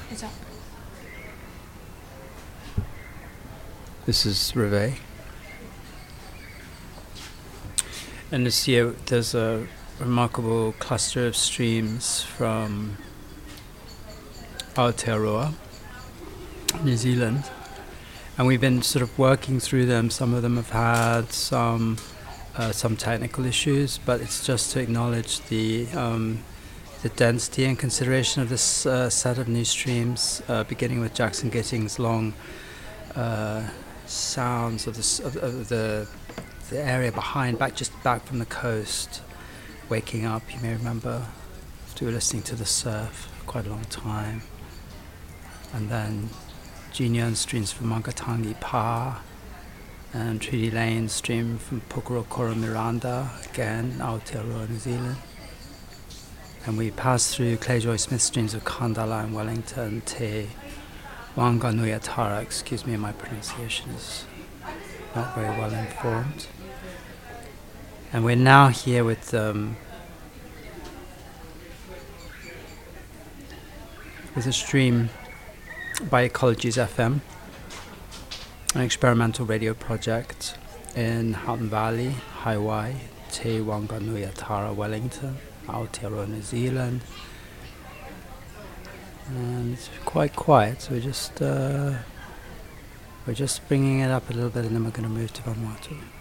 그죠? This is Rivet. And this year there's a remarkable cluster of streams from Aotearoa, New Zealand. And we've been sort of working through them. Some of them have had some technical issues, but it's just to acknowledge the density and consideration of this set of new streams, beginning with Jackson Gittings' long sounds of the area behind, back from the coast, waking up. You may remember we were listening to the surf for quite a long time, and then Jinyon streams from Mangatangi Pa, and Treaty Lane stream from Pukurokoro Miranda, again Aotearoa, New Zealand. And we passed through Clayjoy Smith streams of Kandala and Wellington, Te Wanganuyatara. Excuse me, my pronunciation is not very well informed. And we're now here with a stream by Ecologies FM, an experimental radio project in Houghton Valley, Hawaii, Te Wanganuyatara, Wellington, Aotearoa, New Zealand. And it's quite quiet, so we're just bringing it up a little bit, and then we're going to move to Vanuatu.